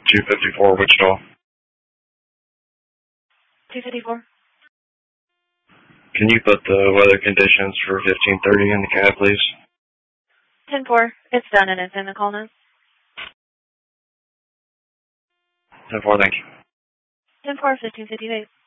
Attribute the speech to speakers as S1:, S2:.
S1: 254 Wichita.
S2: 254.
S1: Can you put the weather conditions for 1530 in the cab, please?
S2: 10-4. It's done and it's in the call notes.
S1: 10-4, thank you.
S2: 10-4, 1558.